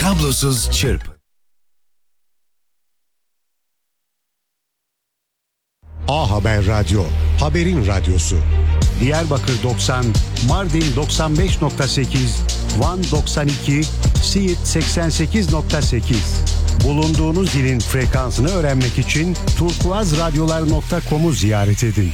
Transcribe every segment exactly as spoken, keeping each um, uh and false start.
Kablosuz çırp. A Haber Radyo, haberin radyosu. Diyarbakır doksan, Mardin doksan beş nokta sekiz, Van doksan iki, Siirt seksen sekiz nokta sekiz. Bulunduğunuz ilin frekansını öğrenmek için turkuazradyolar nokta com'u ziyaret edin.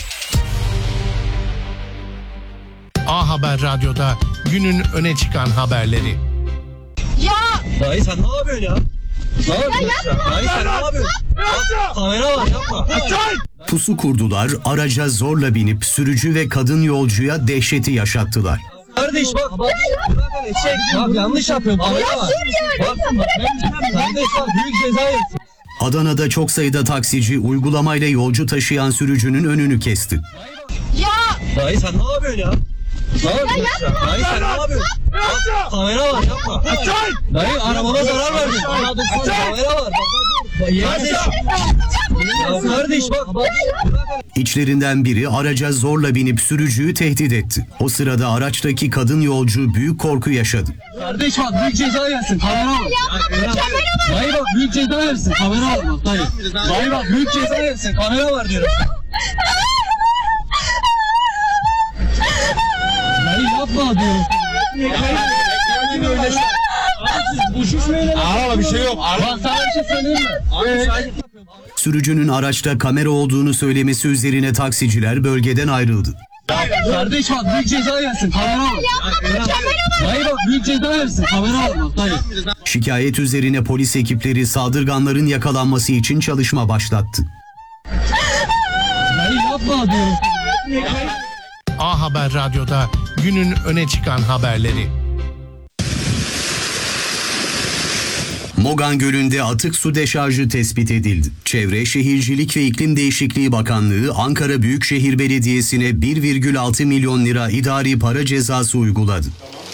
A Haber Radyo'da günün öne çıkan haberleri. Ya! Dayı sen ne yapıyorsun ya? Ne yapıyorsun ya? Dayı sen ne yapıyorsun? Yapma. Kamera var yapma. Pusu kurdular, araca zorla binip sürücü ve kadın yolcuya dehşeti yaşattılar. Kardeş bak. Bak, çek. Bak yanlış yapıyorum. Kamera var. Bak, bak, kardeş bak büyük ceza yersin. Adana'da çok sayıda taksici uygulamayla yolcu taşıyan sürücünün önünü kesti. Ya! Dayı sen ne yapıyorsun ya? Ne yapıyorsun ya? Dayı sen ne yapıyorsun? Bak, kamera var yapma. Dayı arabama zarar verdin. Kamera var. Bak, kardeş. Ya kardeş bak. İçlerinden biri araca zorla binip sürücüyü tehdit etti. O sırada araçtaki kadın yolcu büyük korku yaşadı. Kardeş bak büyük ceza yersin. Kamera var. Dayı bak büyük ceza yersin. Kamera var bak dayı. Dayı bak büyük ceza yersin. Kamera var diyorum. Dayı yapma diyorum. Araba bir şey yok. Bak sana bir şey söyleyeyim mi? Sürücünün araçta kamera olduğunu söylemesi üzerine taksiciler bölgeden ayrıldı. Kardeş bak büyük ceza yersin. Kamera var. Dayı bak büyük ceza yersin. Kamera var bak dayı. Şikayet üzerine polis ekipleri saldırganların yakalanması için çalışma başlattı. Dayı yapma diyorum. A Haber Radyo'da günün öne çıkan haberleri. Mogan Gölü'nde atık su deşarjı tespit edildi. Çevre, Şehircilik ve İklim Değişikliği Bakanlığı Ankara Büyükşehir Belediyesi'ne bir virgül altı milyon lira idari para cezası uyguladı.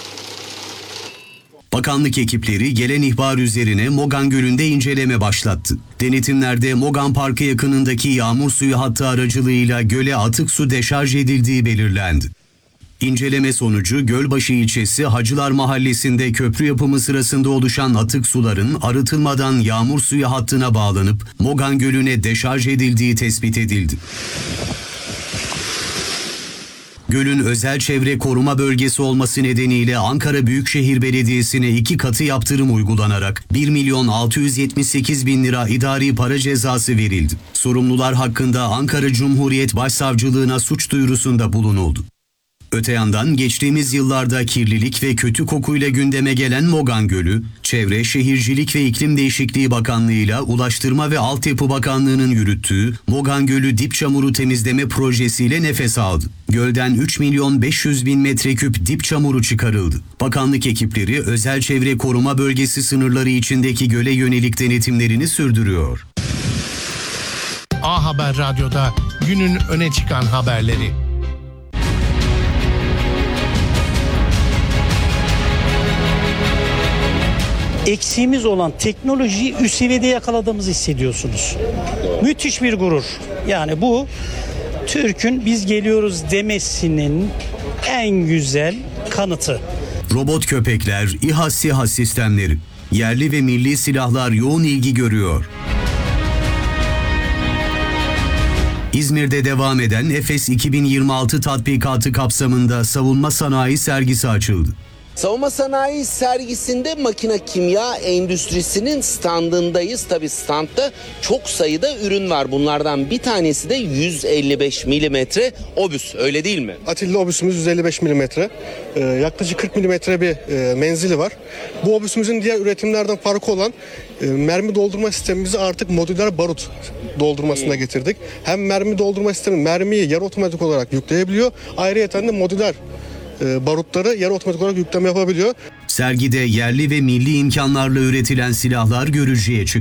Bakanlık ekipleri gelen ihbar üzerine Mogan Gölü'nde inceleme başlattı. Denetimlerde Mogan Parkı yakınındaki yağmur suyu hattı aracılığıyla göle atık su deşarj edildiği belirlendi. İnceleme sonucu Gölbaşı ilçesi Hacılar Mahallesi'nde köprü yapımı sırasında oluşan atık suların arıtılmadan yağmur suyu hattına bağlanıp Mogan Gölü'ne deşarj edildiği tespit edildi. Gölün özel çevre koruma bölgesi olması nedeniyle Ankara Büyükşehir Belediyesi'ne iki katı yaptırım uygulanarak bir milyon altı yüz yetmiş sekiz bin lira idari para cezası verildi. Sorumlular hakkında Ankara Cumhuriyet Başsavcılığına suç duyurusunda bulunuldu. Öte yandan geçtiğimiz yıllarda kirlilik ve kötü kokuyla gündeme gelen Mogan Gölü, Çevre, Şehircilik ve İklim Değişikliği Bakanlığı'yla Ulaştırma ve Altyapı Bakanlığı'nın yürüttüğü Mogan Gölü dip çamuru temizleme projesiyle nefes aldı. Gölden üç milyon beş yüz bin metreküp dip çamuru çıkarıldı. Bakanlık ekipleri özel çevre koruma bölgesi sınırları içindeki göle yönelik denetimlerini sürdürüyor. A Haber Radyo'da günün öne çıkan haberleri. Eksiğimiz olan teknolojiyi üst seviyede yakaladığımızı hissediyorsunuz. Müthiş bir gurur. Yani bu Türk'ün biz geliyoruz demesinin en güzel kanıtı. Robot köpekler, İHA SİHA sistemleri, yerli ve milli silahlar yoğun ilgi görüyor. İzmir'de devam eden Efes iki bin yirmi altı tatbikatı kapsamında savunma sanayi sergisi açıldı. Savunma sanayi sergisinde makine kimya endüstrisinin standındayız. Tabii standta çok sayıda ürün var. Bunlardan bir tanesi de yüz elli beş milimetre obüs, öyle değil mi? Atilla obüsümüz yüz elli beş milimetre. Ee, yaklaşık kırk milimetre bir e, menzili var. Bu obüsümüzün diğer üretimlerden farkı olan e, mermi doldurma sistemimizi artık modüler barut doldurmasına getirdik. Hem mermi doldurma sistemi mermiyi yarı otomatik olarak yükleyebiliyor. Ayrıyeten de modüler barutları yarı otomatik olarak yükleme yapabiliyor. Sergide yerli ve milli imkanlarla üretilen silahlar görücüye çıktı.